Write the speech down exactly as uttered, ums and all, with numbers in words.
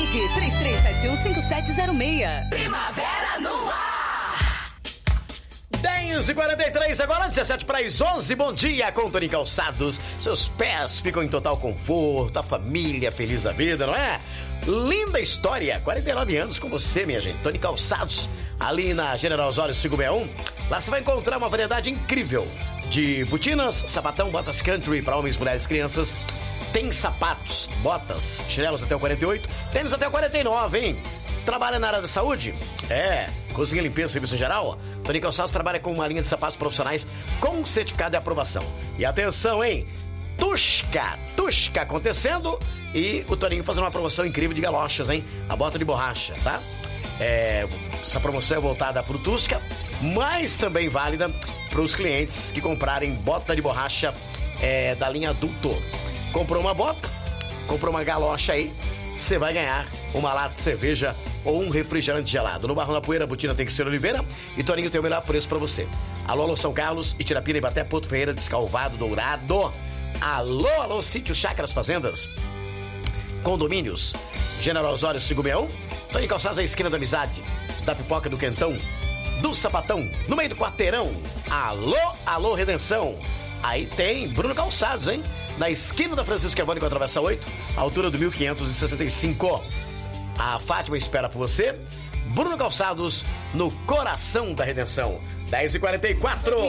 Ligue três três sete um, cinco sete zero seis. Primavera no ar. dez e quarenta e três, agora dezessete para as onze. Bom dia com Toninho Calçados. Seus pés ficam em total conforto, a família feliz da vida, não é? Linda história, quarenta e nove anos com você, minha gente. Toninho Calçados, ali na General Osório cinco seis um. Lá você vai encontrar uma variedade incrível de botinas, sapatão, botas country para homens, mulheres, crianças. Tem sapatos, botas, chinelos até o quarenta e oito, tênis até o quarenta e nove, hein? Trabalha na área da saúde? É. Cozinha, limpeza, serviço geral? Toninho Calçados trabalha com uma linha de sapatos profissionais com certificado de aprovação. E atenção, hein? Tusca, Tusca acontecendo e o Toninho fazendo uma promoção incrível de galochas, hein? A bota de borracha, tá? É, essa promoção é voltada pro Tusca, mas também válida para os clientes que comprarem bota de borracha é, da linha adulto. Comprou uma bota, comprou uma galocha aí, você vai ganhar uma lata de cerveja ou um refrigerante gelado. No Barro da Poeira, Botina tem que ser Oliveira e Toninho tem o melhor preço pra você. Alô, alô, São Carlos, Itirapina, Ibaté, Porto Ferreira, Descalvado, Dourado. Alô, alô, Sítio, Chácaras, Fazendas, Condomínios, General Osório cinco seis um. Toninho Calçados, a esquina da amizade, da pipoca do Quentão, do Sapatão, no meio do quarteirão. Alô, alô, Redenção. Aí tem Bruno Calçados, hein? Na esquina da Francisco Evone com a Travessa oito, altura do mil quinhentos e sessenta e cinco. A Fátima espera por você. Bruno Calçados, no coração da Redenção. dez e quarenta e quatro.